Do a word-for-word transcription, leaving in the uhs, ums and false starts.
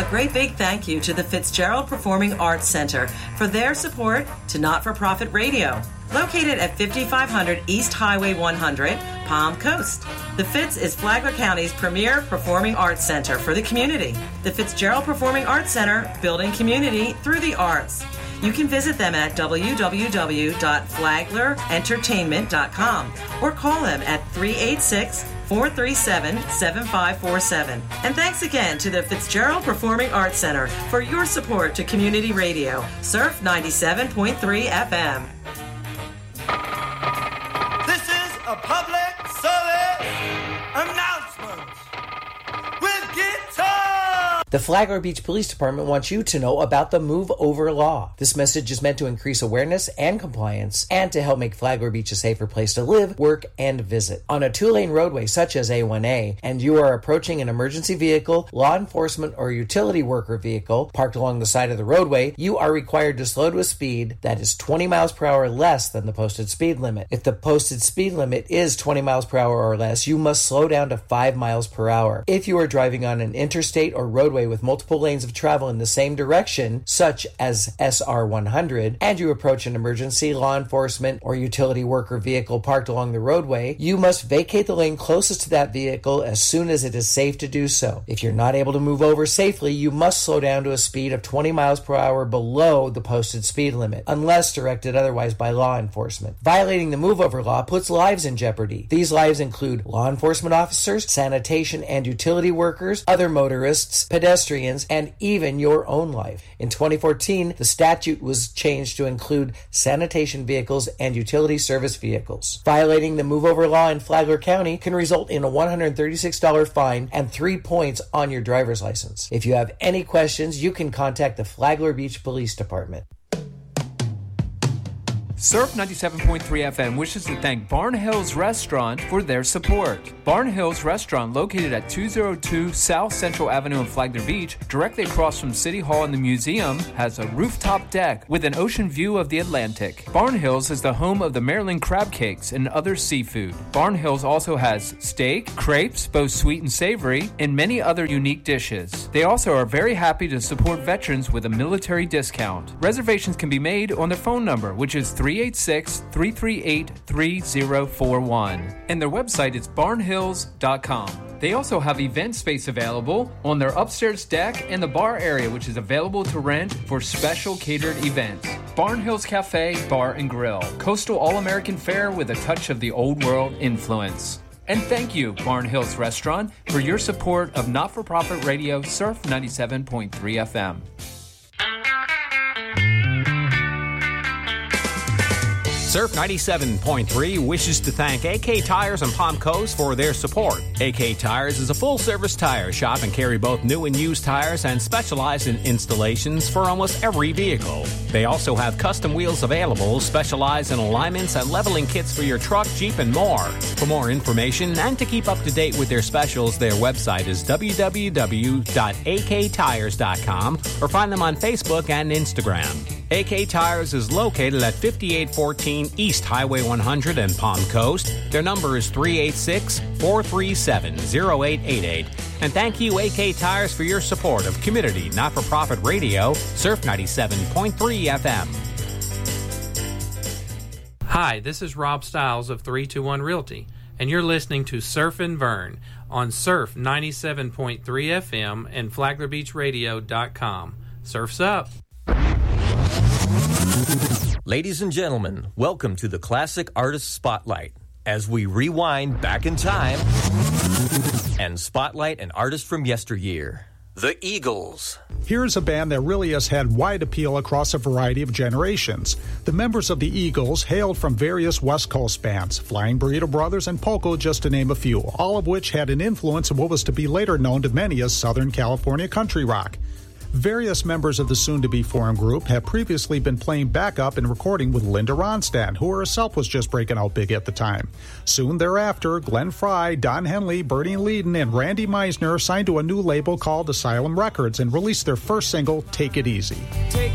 A great big thank you to the Fitzgerald Performing Arts Center for their support to Not-for-Profit Radio. Located at fifty-five hundred East Highway one hundred, Palm Coast. The Fitz is Flagler County's premier performing arts center for the community. The Fitzgerald Performing Arts Center, building community through the arts. You can visit them at w w w dot flagler entertainment dot com or call them at three eight six, four three seven, seven five four seven. And thanks again to the Fitzgerald Performing Arts Center for your support to community radio. Surf ninety-seven point three F M. This is a public service announcement with guitar. The Flagler Beach Police Department wants you to know about the Move Over Law. This message is meant to increase awareness and compliance and to help make Flagler Beach a safer place to live, work, and visit. On a two-lane roadway such as A one A, and you are approaching an emergency vehicle, law enforcement, or utility worker vehicle parked along the side of the roadway, you are required to slow to a speed that is twenty miles per hour less than the posted speed limit. If the posted speed limit is twenty miles per hour or less, you must slow down to five miles per hour. If you are driving on an interstate or roadway with multiple lanes of travel in the same direction, such as S R one hundred, and you approach an emergency, law enforcement, or utility worker vehicle parked along the roadway, you must vacate the lane closest to that vehicle as soon as it is safe to do so. If you're not able to move over safely, you must slow down to a speed of twenty miles per hour below the posted speed limit, unless directed otherwise by law enforcement. Violating the move over law puts lives in jeopardy. These lives include law enforcement officers, sanitation and utility workers, other motorists, pedestrians, and even your own life. In twenty fourteen, the statute was changed to include sanitation vehicles and utility service vehicles. Violating the move over law in Flagler County can result in a one hundred thirty-six dollars fine and three points on your driver's license. If you have any questions, you can contact the Flagler Beach Police Department. Surf ninety-seven point three F M wishes to thank Barn Hills Restaurant for their support. Barn Hills Restaurant, located at two oh two South Central Avenue in Flagler Beach, directly across from City Hall and the museum, has a rooftop deck with an ocean view of the Atlantic. Barn Hills is the home of the Maryland crab cakes and other seafood. Barn Hills also has steak, crepes, both sweet and savory, and many other unique dishes. They also are very happy to support veterans with a military discount. Reservations can be made on their phone number, which is three eight six, three three eight, three zero four one. And their website is barn hills dot com. They also have event space available on their upstairs deck and the bar area, which is available to rent for special catered events. Barn Hills Cafe, Bar and Grill. Coastal All-American fare with a touch of the old world influence. And thank you, Barn Hills Restaurant, for your support of not-for-profit radio Surf ninety-seven point three F M. Surf ninety-seven point three wishes to thank A K Tires and Palm Coast for their support. A K Tires is a full-service tire shop and carry both new and used tires and specialize in installations for almost every vehicle. They also have custom wheels available, specialize in alignments and leveling kits for your truck, Jeep, and more. For more information and to keep up to date with their specials, their website is w w w dot a k tires dot com or find them on Facebook and Instagram. A K Tires is located at fifty-eight fourteen East Highway one hundred in Palm Coast. Their number is three eight six, four three seven, zero eight eight eight. And thank you, A K Tires, for your support of community not-for-profit radio, Surf ninety-seven point three F M. Hi, this is Rob Stiles of three two one Realty, and you're listening to Surf and Vern on Surf ninety-seven point three F M and flagler beach radio dot com. Surf's up! Ladies and gentlemen, welcome to the Classic Artist Spotlight, as we rewind back in time and spotlight an artist from yesteryear, the Eagles. Here's a band that really has had wide appeal across a variety of generations. The members of the Eagles hailed from various West Coast bands, Flying Burrito Brothers and Poco, just to name a few, all of which had an influence in what was to be later known to many as Southern California country rock. Various members of the soon-to-be formed group have previously been playing backup and recording with Linda Ronstadt, who herself was just breaking out big at the time. Soon thereafter, Glenn Frey, Don Henley, Bernie Leadon, and Randy Meisner signed to a new label called Asylum Records and released their first single, Take It Easy. Take